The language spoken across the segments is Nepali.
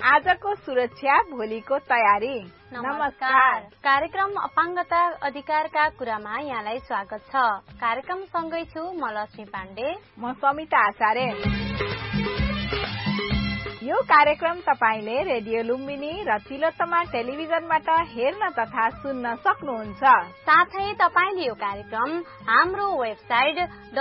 आजको सुरक्षा भोलिको तयारी। नमस्कार। कार्यक्रम अपाङ्गता अधिकारका कुरामा यहाँलाई स्वागत छ। कार्यक्रम सँगै छु म लक्ष्मी पाण्डे, म समिता आचार्य। यो कार्यक्रम तपाईले रेडियो लुम्बिनी र तिलोत्तमा टेलिभिजनबाट हेर्न तथा सुन्न सक्नुहुन्छ। साथै तपाईले यो कार्यक्रम हाम्रो website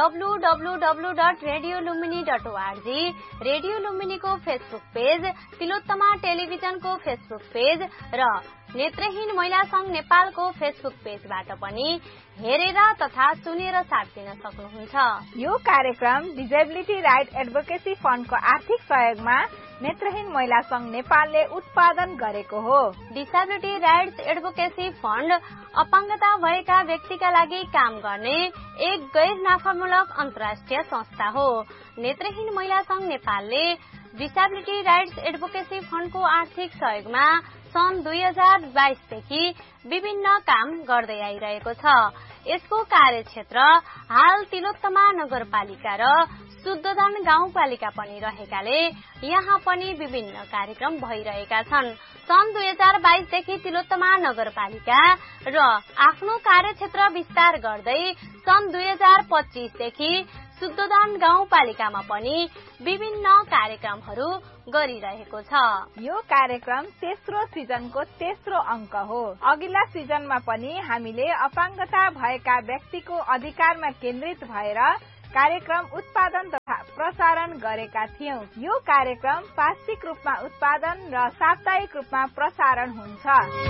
www.radiolumbini.org, radio लुम्बिनीको Facebook page, Tilottama टेलिभिजनको फेसबुक पेज र नेत्रहीन महिला संघ नेपालको फेसबुक पेजबाट पनि हेरेर तथा सुनेर साथ दिन सक्नुहुन्छ। यो कार्यक्रम डिजेबिलिटी राइट एडभोकेसी फन्डको आर्थिक सहयोगमा नेत्रहीन महिला संघ नेपालले उत्पादन गरेको हो। डिसेबिलिटी राइट्स एडभोकेसी फन्ड अपाङ्गता भएका व्यक्तिका लागि काम गर्ने एक गैर नाफामूलक अन्तर्राष्ट्रिय संस्था हो। नेत्रहीन महिला संघ नेपालले डिसेबिलिटी राइट्स एडभोकेसी फन्डको आर्थिक सहयोगमा सन् 2022 देखि विभिन्न काम गर्दै आइरहेको छ। यसको कार्यक्षेत्र हाल तिलोत्तमा नगरपालिका र शुद्धोधन गाउँपालिका पनि रहेकाले यहाँ पनि विभिन्न कार्यक्रम भइरहेका छन्। सन् 2022 देखि तिलोत्तमा नगरपालिका र आफ्नो कार्यक्षेत्र विस्तार गर्दै सन् 2025 देखि शुद्धोधन गाउँपालिकामा पनि विभिन्न कार्यक्रमहरू गरिरहेको छ। यो कार्यक्रम तेस्रो सिजनको तेस्रो अंक हो। अघिल्ला सिजनमा पनि हामीले अपाङ्गता भएका व्यक्तिको अधिकारमा केन्द्रित भएर कार्यक्रम उत्पादन तथा प्रसारण गरेका थियौं। यो कार्यक्रम पाक्षिक रूपमा उत्पादन र साप्ताहिक रूपमा प्रसारण हुन्छ।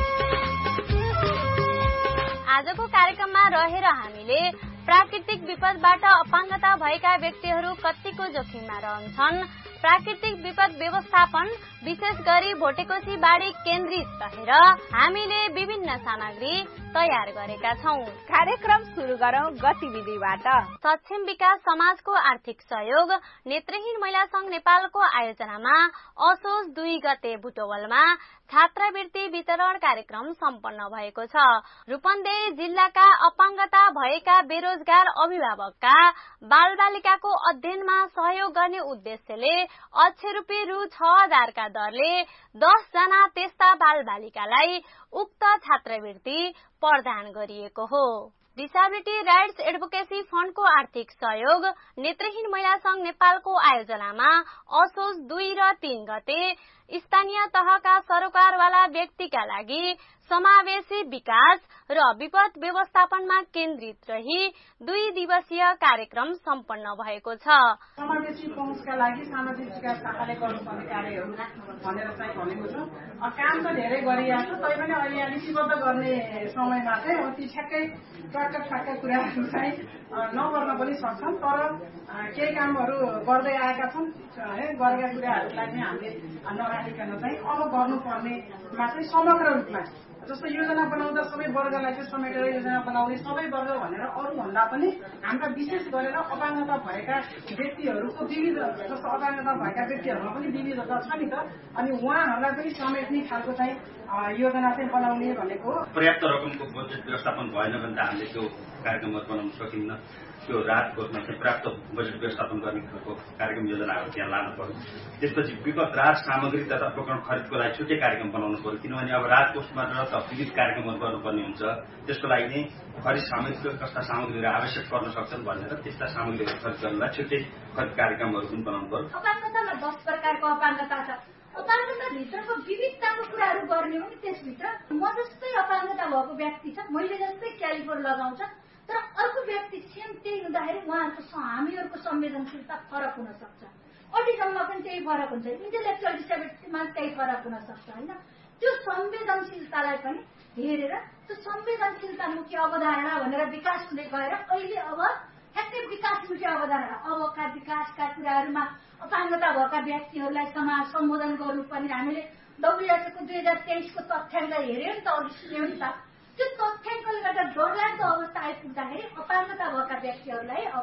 आजको कार्यक्रममा रहेर हामीले प्राकृतिक विपदबाट अपाङ्गता भएका व्यक्तिहरू कतिको जोखिममा रहन्छन्, प्राकृतिक विपद व्यवस्थापन विशेष गरी भोटेकोशी बाढी केन्द्रित रहेर हामीले विभिन्न सामग्री तयार गरेका छौं। कार्यक्रम सुरु गरौं गतिविधिबाट। सक्षम विकास समाजको आर्थिक सहयोग नेत्रहीन महिला संघ नेपालको आयोजनामा असोज 2 गते बुटवलमा छात्रवृत्ति वितरण कार्यक्रम सम्पन्न भएको छ। रूपन्देही जिल्लाका अपाङ्गता भएका बेरोजगार अभिभावकका बालबालिकाको अध्ययनमा सहयोग गर्ने उद्देश्यले अक्षय रुपियाँ रु 6000 का दरले 10 जना त्यस्ता बालबालिकालाई उक्त छात्रवृत्ति प्रदान गरिएको हो। डिसेबिलिटी राइट्स एडभोकेसी फन्डको आर्थिक सहयोग नेत्रहीन महिला संघ नेपालको आयोजनामा असोज 2 र 3 गते स्थानीय तहका सरोकारवाला व्यक्तिका लागि समावेशी विकास र विपद व्यवस्थापनमा केन्द्रित रही 2 दिवसीय कार्यक्रम सम्पन्न भएको छ। समावेशी पहुँचका लागि सामाजिक विकास शाखाले गर्नुपर्ने कार्यहरू भनेर चाहिँ भनेको छ। काम त धेरै गरिरहेको छ, तैपनि अहिले लिपिबद्ध गर्ने समयमा चाहिँ अति ठ्याक्कै ठ्याक्कै कुराहरू चाहिँ नगर्न पनि सक्छन्, तर केही कामहरू गर्दै आएका छन्। गरेका कुराहरूलाई चाहिँ हामीले नराखिकन चाहिँ अब गर्नुपर्नेमा चाहिँ समग्र रूपमा जस्तो योजना बनाउँदा सबै वर्गलाई चाहिँ समेटेर योजना बनाउने सबै वर्ग भनेर अरू भन्दा पनि हाम्रा विशेष गरेर अपाङ्गता भएका व्यक्तिहरूको विविध जस्तो अपाङ्गता भएका व्यक्तिहरूमा पनि विविधता छ नि त, अनि उहाँहरूलाई पनि समेट्ने खालको चाहिँ योजना चाहिँ बनाउने भनेको। पर्याप्त रकमको बजेट व्यवस्थापन भएन भने त हामीले त्यो कार्यक्रमहरू बनाउन सकिन्न। त्यो राहत कोषमा चाहिँ पर्याप्त बजेट व्यवस्थापन गर्ने खालको कार्यक्रम योजनाहरू त्यहाँ लानु पर्यो। त्यसपछि विपद राहत सामग्री तथा उपकरण खरिदको लागि छुट्टै कार्यक्रम बनाउनु पर्यो, किनभने अब राहत कोषबाट त विविध कार्यक्रमहरू गर्नुपर्ने हुन्छ। त्यसको लागि नै खरिद सामग्रीको कस्ता सामग्रीहरू आवश्यक पर्न सक्छन् भनेर त्यस्ता सामग्रीहरू खरिद गर्नलाई छुट्टै खरिद कार्यक्रमहरू पनि बनाउनु पर्यो। अपाङ्गतामा 10 प्रकारको अपाङ्गता छ। अपाङ्गता भित्रको विविधताको कुराहरू गर्ने हो नि। त्यसभित्र म जस्तै अपाङ्गता भएको व्यक्ति छ, मैले जस्तै क्यालिपर लगाउँछ, तर अर्को व्यक्ति सेम त्यही हुँदाखेरि उहाँहरूको हामीहरूको संवेदनशीलता फरक हुन सक्छ। अटिजममा पनि त्यही फरक हुन्छ, इन्टेलेक्चुअल डिसेबिलिटीमा त्यही फरक हुन सक्छ होइन। त्यो संवेदनशीलतालाई पनि हेरेर त्यो संवेदनशीलतामुखी अवधारणा भनेर विकास हुँदै गएर अहिले अब ठ्याक्कै विकासमुखी अवधारणा अबका विकासका कुराहरूमा अपाङ्गता भएका व्यक्तिहरूलाई समाज सम्बोधन गर्नुपर्ने हामीले WHO को 2023 को तथ्याङ्क हेर्यो नि त, अघि सुन्यौं नि त। त्यो तथ्याङ्कले गर्दा डरलाग्दो अवस्था आइपुग्दाखेरि अपाङ्गता भएका व्यक्तिहरूलाई अब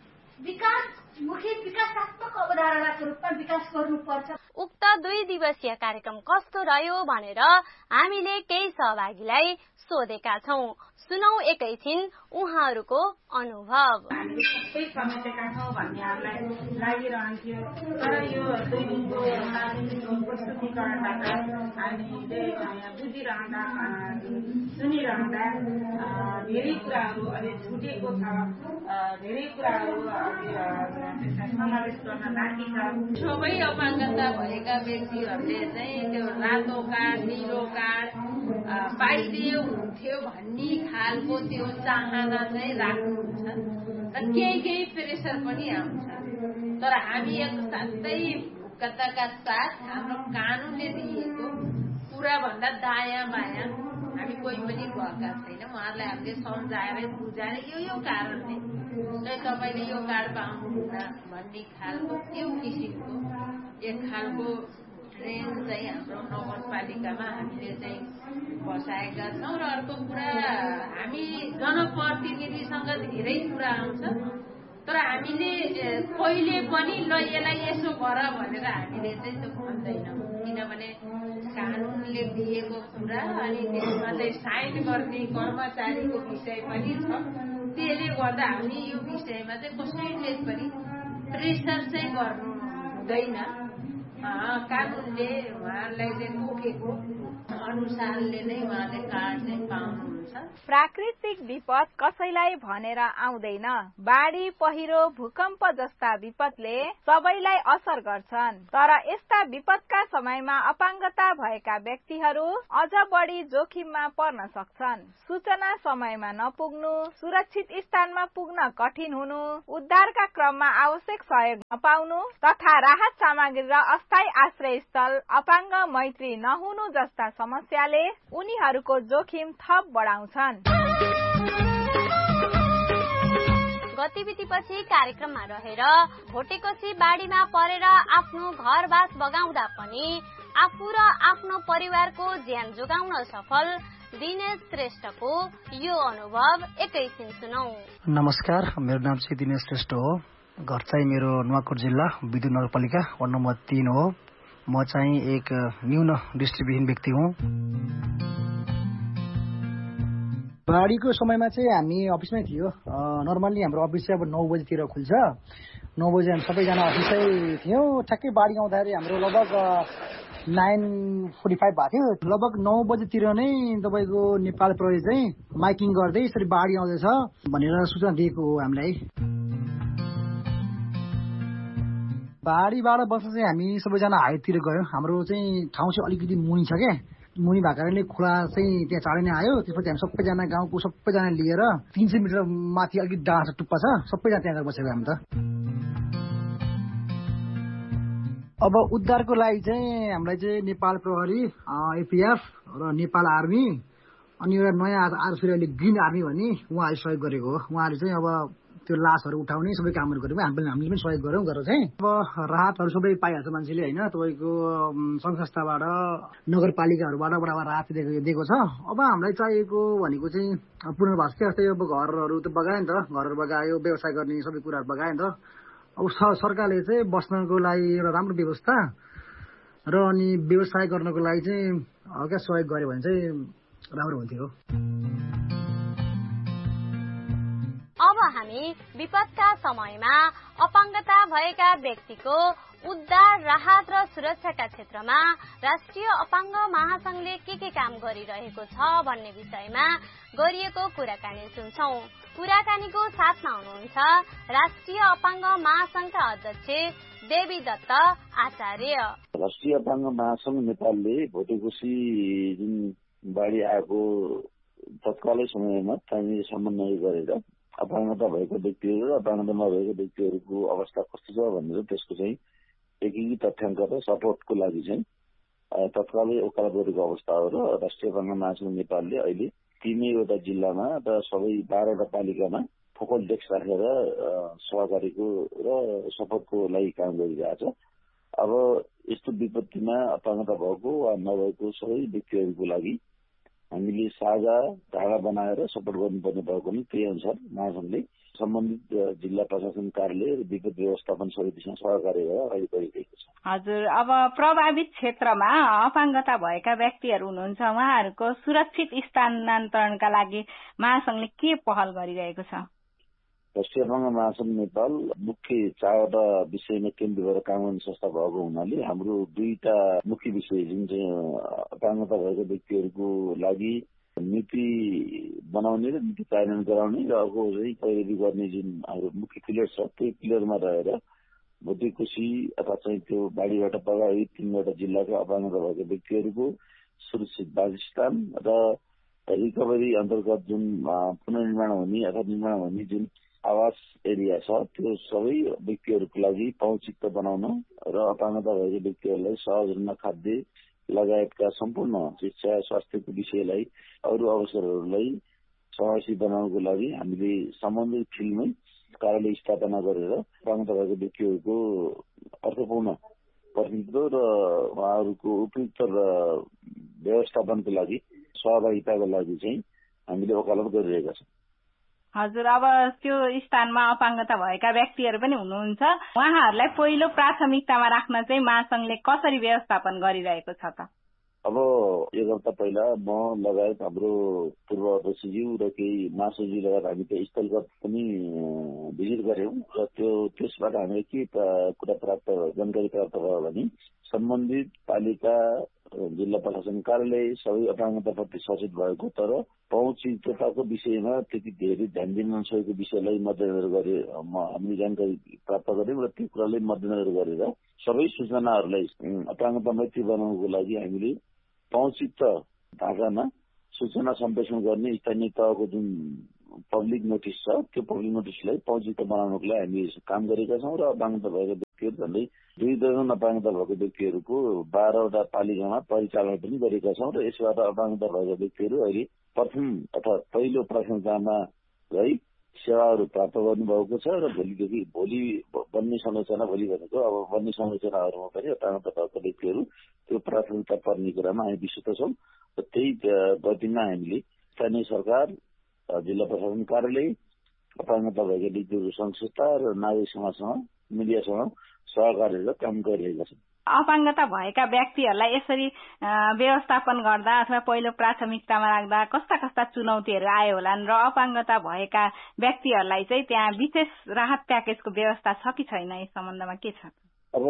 विकासमुखी विकासात्मक अवधारणाको रूपमा विकास गर्नुपर्छ। उक्त 2 दिवसीय कार्यक्रम कस्तो रह्यो भनेर हामीले केही सहभागीलाई सोधेका छौं। सुनौ एकैछिन उहाँहरूको अनुभव। हामीले सबै समेटेका छौं भन्नेहरूलाई लागिरहन्थ्यो, तर यो 2 दिनको प्रस्तुतिकरणबाट हामीले बुझिरहँदा सुनिरहँदा धेरै कुराहरू अहिले छुटेको छ, धेरै कुराहरू त्यसलाई समावेश गर्न बाँकी छ। सबै अपाङ्गता भएका व्यक्तिहरूले चाहिँ त्यो रातो कार्ड निलो कार्ड पाइदियो हुन्थ्यो भन्ने खालको त्यो चाहना चाहिँ राख्नुहुन्छ र केही प्रेसर पनि आउँछ। तर हामी साथै ढुक्कताका साथ हाम्रो कानूनले दिएको कुराभन्दा दायाँ बायाँ हामी कोही पनि भएका छैनौँ। उहाँहरूलाई हामीले सम्झाएर बुझाएर यो कारणले चाहिँ तपाईँले यो कार्ड पाउनुहुन्न भन्ने खालको त्यो किसिमको एक खालको ट्रेन चाहिँ हाम्रो नगरपालिकामा हामीले चाहिँ बसाएका छौँ। र अर्को कुरा, हामी जनप्रतिनिधिसँग धेरै कुरा आउँछ, तर हामीले कहिले पनि ल यसलाई यसो गर भनेर हामीले चाहिँ त्यो भन्दैनौँ। किनभने कानूनले दिएको कुरा अनि त्यसमा चाहिँ साइन गर्ने कर्मचारीको विषय पनि छ। त्यसले गर्दा हामी यो विषयमा चाहिँ कसैले पनि प्रेसर चाहिँ गर्नु हुँदैन। कानूनले उहाँहरूलाई चाहिँ तोकेको अनुसारले नै उहाँले कार्ड चाहिँ पाउनुहुन्छ। प्राकृतिक विपद कसैलाई भनेर आउँदैन। बाढी, पहिरो, भूकम्प जस्ता विपदले सबैलाई असर गर्छन्। तर यस्ता विपदका समयमा अपाङ्गता भएका व्यक्तिहरू अझ बढी जोखिममा पर्न सक्छन्। सूचना समयमा नपुग्नु, सुरक्षित स्थानमा पुग्न कठिन हुनु, उद्धारका क्रममा आवश्यक सहयोग नपाउनु तथा राहत सामग्री र अस्थायी आश्रय स्थल अपाङ्ग मैत्री नहुनु जस्ता समस्याले उनीहरूको जोखिम थप बढाउँछन्। गतिविधिपछि कार्यक्रममा रहेर भोटेकोशी बाढीमा परेर आफ्नो घरबास बगाउँदा पनि आफू र आफ्नो परिवारको ज्यान जोगाउन सफल दिनेश श्रेष्ठको यो अनुभव एकैछिन सुनौ। नमस्कार, मेरो नाम चाहिँ दिनेश श्रेष्ठ हो। घर चाहिँ मेरो नुवाकोट जिल्ला विद्युत नगरपालिका वार्ड नम्बर 3 हो। म चाहिँ एक न्यून दृष्टिविहीन व्यक्ति हुँ। बाढीको समयमा चाहिँ हामी अफिसमै थियो। नर्मल्ली हाम्रो अफिस चाहिँ अब 9 बजीतिर खुल्छ। 9 बजी हामी सबैजना अफिसै थियौँ। ठ्याक्कै बाढी आउँदाखेरि हाम्रो लगभग 9:45 भएको थियो। लगभग 9 बजीतिर नै तपाईँको नेपाल प्रहरी चाहिँ माइकिङ गर्दै यसरी बाढी आउँदैछ भनेर सूचना दिएको हो हामीलाई। बाढीबाट बस्न चाहिँ हामी सबैजना हाइटतिर गयौँ। हाम्रो चाहिँ ठाउँ चाहिँ अलिकति मुनि छ क्या। मुनि भएको कारणले खोला चाहिँ त्यहाँ चाँडै नै आयो। त्यसपछि हामी सबैजना गाउँको सबैजना लिएर 300 मिटर माथि अलिकति डाँडा छ, टुप्पा छ, सबैजना त्यहाँ गएर बसेको हामी त। अब उद्धारको लागि चाहिँ हामीलाई चाहिँ नेपाल प्रहरी, एफिएफ र नेपाल आर्मी अनि एउटा नयाँ आएर फेरि अहिले ग्रिन आर्मी भन्ने उहाँहरूले सहयोग गरेको हो। उहाँहरूले चाहिँ अब त्यो लासहरू उठाउने सबै कामहरू गरेको हामीले पनि सहयोग गऱ्यौँ गरेर चाहिँ अब राहतहरू सबै पाइहाल्छ मान्छेले होइन। तपाईँको सङ्घ संस्थाबाट नगरपालिकाहरूबाट बडा राहत दिएको छ। अब हामीलाई चाहिएको भनेको चाहिँ पुनर्वास के जस्तै अब घरहरू त बगायो नि त, घरहरू बगायो, व्यवसाय गर्ने सबै कुराहरू बगायो नि त। अब सरकारले चाहिँ बस्नको लागि एउटा राम्रो व्यवस्था र अनि व्यवसाय गर्नको लागि चाहिँ क्या सहयोग गर्यो भने चाहिँ राम्रो हुन्थ्यो। अब हामी विपदका समयमा अपाङ्गता भएका व्यक्तिको उद्धार, राहत र सुरक्षाका क्षेत्रमा राष्ट्रिय अपाङ्ग महासंघले के काम गरिरहेको छ भन्ने विषयमा गरिएको कुराकानी सुन्छौं। कुराकानीको साथमा हुनुहुन्छ राष्ट्रिय अपाङ्ग महासंघका अध्यक्ष देवी दत्त आचार्य। राष्ट्रिय अपाङ्ग महासंघ नेपालले भोटेकोशी जुन बाढी आएको तत्कालै समयमा त्यहाँनिर समन्वय गरेर अपाङ्गता भएको व्यक्तिहरू र अपाङ्गता नभएको व्यक्तिहरूको अवस्था कस्तो छ भनेर त्यसको चाहिँ एकीकृत तथ्याङ्क र सपोर्टको लागि चाहिँ तत्कालै वकालत गरेको अवस्था हो। र राष्ट्रिय अपाङ्ग महासंघ नेपालले अहिले 3वटा जिल्लामा र सबै 12वटा पालिकामा फोकल डेस्क राखेर सहकारीको र सपोर्टको लागि काम गरिरहेछ। अब यस्तो विपत्तिमा अपाङ्गता भएको वा नभएको सबै व्यक्तिहरूको लागि हामीले साझा धारा बनाएर सपोर्ट गर्नुपर्ने भएको पनि त्यही अनुसार महासंघले सम्बन्धित जिल्ला प्रशासन कार्यालय र विपद व्यवस्थापन समितिसँग सहकार्य गरेर अगाडि बढिरहेको छ। हजुर, अब प्रभावित क्षेत्रमा अपाङ्गता भएका व्यक्तिहरू हुनुहुन्छ, उहाँहरूको सुरक्षित स्थानान्तरणका लागि महासंघले के पहल गरिरहेको छ? राष्ट्रिय अपाङ्ग महासंघ नेपाल मुख्य 4वटा विषयमा केन्द्रित भएर काम गर्ने संस्था भएको हुनाले हाम्रो 2टा मुख्य विषय जुन चाहिँ अपाङ्गता भएका व्यक्तिहरूको लागि नीति बनाउने र नीति कार्यान्वयन गराउने र अर्को चाहिँ पैरवी गर्ने जुन हाम्रो मुख्य पिलर छ त्यो पिलरमा रहेर भौतिक-कोशी अथवा चाहिँ त्यो बाढीबाट प्रभावित 3वटा जिल्लाका अपाङ्गता भएका व्यक्तिहरूको सुरक्षित वासस्थान र रिकभरी अन्तर्गत जुन पुनर्निर्माण हुने अथवा निर्माण हुने जुन आवास एरिया छ त्यो सबै व्यक्तिहरूको लागि पहुँचयुक्त बनाउन र अपाङ्गता भएका व्यक्तिहरूलाई सहज रूपमा खाद्य लगायतका सम्पूर्ण शिक्षा स्वास्थ्यको विषयलाई अरू अवसरहरूलाई समावेशी बनाउनको लागि हामीले सम्बन्धित फिल्डमै कार्यालय स्थापना गरेर अपाङ्गता भएका व्यक्तिहरूको अर्थपूर्ण प्रतिनिधित्व र उहाँहरूको उपयुक्त व्यवस्थापनको लागि सहभागिताको लागि चाहिँ हामीले वकालत गरिरहेका छौँ। हजुर, अब त्यो स्थानमा अपाङ्गता भएका व्यक्तिहरू पनि हुनुहुन्छ, उहाँहरूलाई पहिलो प्राथमिकतामा राख्न चाहिँ महासंघले कसरी व्यवस्थापन गरिरहेको छ त? अब एक हप्ता पहिला म लगायत हाम्रो पूर्व अध्यक्षज्यू र केही महासचिव लगायत हामी त्यो स्थलगत पनि भिजिट गऱ्यौँ र त्यसबाट हामीले के जानकारी प्राप्त भयो भने सम्बन्धित पालिका जिल्ला प्रशासन कार्यालय सबै अपाङ्गताप्रति सचेत भएको तर पहुँचयुक्तताको विषयमा त्यति धेरै ध्यान दिन नसकेको विषयलाई मध्यनजर गरे हामीले जानकारी प्राप्त गर्यौँ र त्यो कुरालाई मध्यनजर गरेर सबै सूचनाहरूलाई अपाङ्गता मैत्री बनाउनको लागि हामीले पहुँचयुक्त ढाँचामा सूचना सम्प्रेषण गर्ने स्थानीय तहको जुन पब्लिक नोटिस छ त्यो पब्लिक नोटिसलाई पहुँचयुक्त बनाउनको लागि हामीले काम गरेका छौँ र अपाङ्गता भएका व्यक्तिहरू झन्डै 2 दर्जन अपाङ्गता भएको व्यक्तिहरूको 12वटा पालिकामा परिचालन पनि गरेका छौँ र यसबाट अपाङ्गता भएका व्यक्तिहरू अहिले प्रथम अथवा पहिलो प्राथमिकतामा रही सेवाहरू प्राप्त गर्नुभएको छ र भोलि बन्ने संरचना भोलि भनेको अब बन्ने संरचनाहरूमा पनि अपाङ्गता भएका व्यक्तिहरू त्यो प्राथमिकता पर्ने कुरामा हामी विश्वस्त छौँ र त्यही गतिमा हामीले स्थानीय सरकार जिल्ला प्रशासन कार्यालय अपाङ्गता भएका व्यक्तिहरू संस्था र नागरिक समाजसँग मिडियासँग सहकार्य काम गरिरहेका छौँ। अपाङ्गता भएका व्यक्तिहरूलाई यसरी व्यवस्थापन गर्दा अथवा पहिलो प्राथमिकतामा राख्दा कस्ता कस्ता चुनौतीहरू आयो होलान् र अपाङ्गता भएका व्यक्तिहरूलाई चाहिँ त्यहाँ विशेष राहत प्याकेजको व्यवस्था छ कि छैन, यस सम्बन्धमा के छ? अब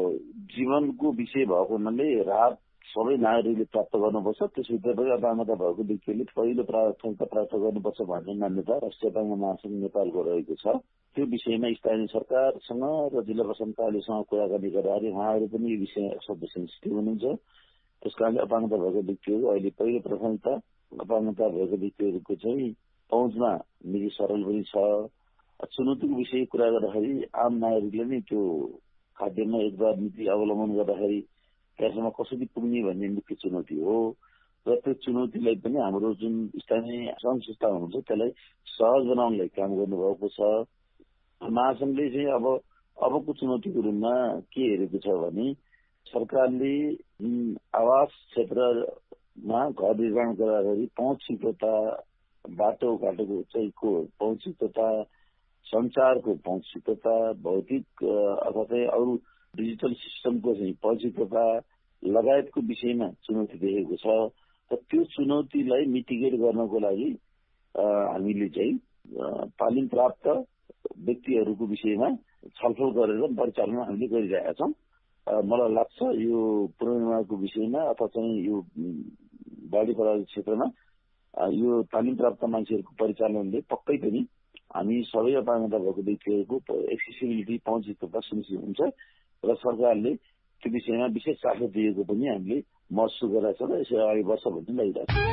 जीवनको विषय भएको हुनाले राहत सबै नागरिकले प्राप्त गर्नुपर्छ, त्यसभित्र पनि अपाङ्गता भएको व्यक्तिले पहिलो प्राथमिकता प्राप्त गर्नुपर्छ भन्ने मान्यता राष्ट्रिय अपाङ्ग महासंघ नेपालको रहेको छ। त्यो विषयमा स्थानीय सरकारसँग र जिल्ला प्रशासन कार्यालयसँग कुराकानी गर्दाखेरि उहाँहरू पनि यो विषय सबै सेन्सिटिभ हुनुहुन्छ। त्यस कारणले अपाङ्गता भएको व्यक्तिहरू अहिले पहिलो प्राथमिकता अपाङ्गता भएको व्यक्तिहरूको चाहिँ पहुँचमा निकै सरल पनि छ। चुनौतीको विषय कुरा गर्दाखेरि आम नागरिकले नै त्यो खाद्यमा एकबार नीति अवलम्बन गर्दाखेरि त्यहाँसम्म कसरी पुग्ने भन्ने मुख्य चुनौती हो र त्यो चुनौतीलाई पनि हाम्रो जुन स्थानीय सङ्घ संस्था हुनुहुन्छ त्यसलाई सहज बनाउनलाई काम गर्नुभएको छ। महासंघले चाहिँ अबको चुनौतीको रूपमा के हेरेको छ भने सरकारले आवास क्षेत्रमा घर निर्माण गर्दाखेरि पहुँचयुक्तता, बाटोघाटोको चाहिँ पहुँचयुक्तता, सञ्चारको पहुँचयुक्तता, भौतिक अथवा चाहिँ अरू डिजिटल सिस्टमको चाहिँ पहुँचयुक्तता लगायतको विषयमा चुनौती देखेको छ र त्यो चुनौतीलाई मिटिगेट गर्नको लागि हामीले चाहिँ तालिम प्राप्त व्यक्तिहरूको विषयमा छलफल गरेर परिचालन हामीले गरिरहेका छौँ। मलाई लाग्छ यो पुनर्निर्माणको विषयमा अथवा चाहिँ यो बाढी प्रभावित क्षेत्रमा यो तालिम प्राप्त मान्छेहरूको परिचालनले पक्कै पनि हामी सबै अपाङ्गता भएको व्यक्तिहरूको एक्सेसिबिलिटी पहुँचयुक्तता सुनिश्चित हुन्छ र सरकारले त्यो विषयमा विशेष चासो दिएको पनि हामीले महसुस गरेका छौँ र यसरी अगाडि बढ्छ भन्ने लागिरहेको छ।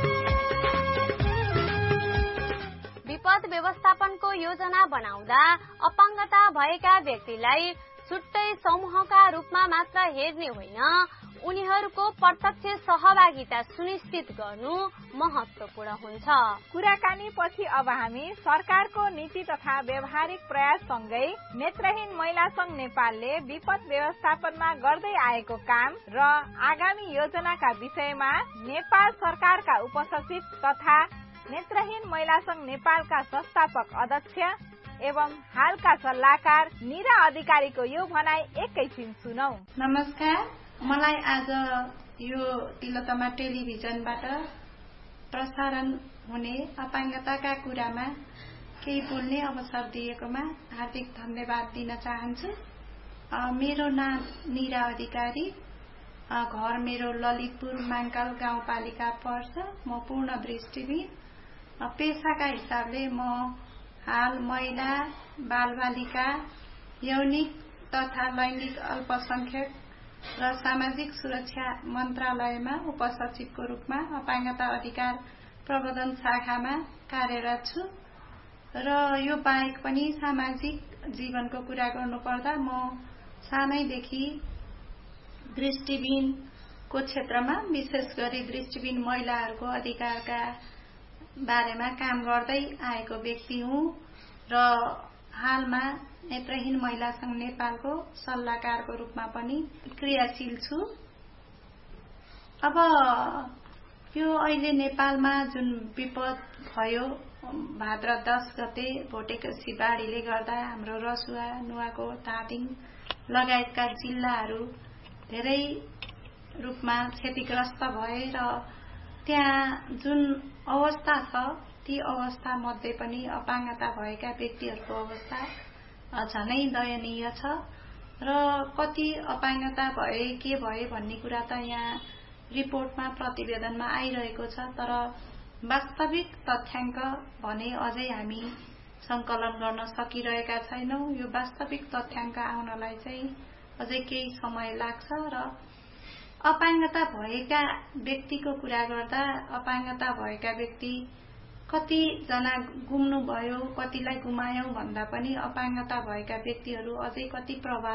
विपद व्यवस्थापनको योजना बनाउँदा अपाङ्गता भएका व्यक्तिलाई छुट्टै समूहका रूपमा मात्र हेर्ने होइन, उनीहरूको प्रत्यक्ष सहभागिता सुनिश्चित गर्नु महत्त्वपूर्ण हुन्छ। कुराकानी पछि अब हामी सरकारको नीति तथा व्यावहारिक प्रयाससँगै नेत्रहीन महिला संघ नेपालले विपद व्यवस्थापनमा गर्दै आएको काम र आगामी योजनाका विषयमा नेपाल सरकारका उपसचिव तथा नेत्रहीन महिला संघ नेपालका संस्थापक अध्यक्ष एवं हालका सल्लाहकार निरा अधिकारीको यो भनाई एकैछिन सुनौ। नमस्कार, मलाई आज यो तिलोत्तमा टेलिभिजनबाट प्रसारण हुने अपाङ्गताका कुरामा केही बोल्ने अवसर दिएकोमा हार्दिक धन्यवाद दिन चाहन्छु। मेरो नाम निरा अधिकारी, घर मेरो ललितपुर माङ्काल गाउँपालिका पर्छ। म पूर्ण दृष्टिहीन। पेसाका हिसाबले म हाल महिला, बालबालिका, यौनिक तथा लैङ्गिक अल्पसंख्यक र सामाजिक सुरक्षा मन्त्रालयमा उपसचिवको रूपमा अपाङ्गता अधिकार प्रबन्धन शाखामा कार्यरत छु। र यो बाहेक पनि सामाजिक जीवनको कुरा गर्नुपर्दा म सानैदेखि दृष्टिहीनको क्षेत्रमा विशेष गरी दृष्टिहीन महिलाहरूको अधिकारका बारेमा काम गर्दै आएको व्यक्ति हुँ र हालमा नेत्रहीन महिला संघ नेपालको सल्लाहकारको रूपमा पनि क्रियाशील छु। अब यो अहिले नेपालमा जुन विपद भयो, भाद्र 10 गते भोटेकोशी बाढीले गर्दा हाम्रो रसुवा, नुवाकोट, धादिङ लगायतका जिल्लाहरू धेरै रूपमा क्षतिग्रस्त भए र त्यहाँ जुन अवस्था छ ती अवस्था मध्ये पनि अपाङ्गता भएका व्यक्तिहरूको अवस्था झनै दयनीय छ र कति अपाङ्गता भए के भए भन्ने कुरा त यहाँ रिपोर्टमा प्रतिवेदनमा आइरहेको छ। तर वास्तविक तथ्याङ्क भने अझै हामी संकलन गर्न सकिरहेका छैनौं। यो वास्तविक तथ्याङ्क आउनलाई चाहिँ अझै केही समय लाग्छ र अपाङ्गता भएका व्यक्तिको कुरा गर्दा अपाङ्गता भएका व्यक्ति कतिजना गुम्नु भयो, कतिलाई गुमायौं भन्दा पनि अपाङ्गता भएका व्यक्तिहरू अझै कति प्रभावित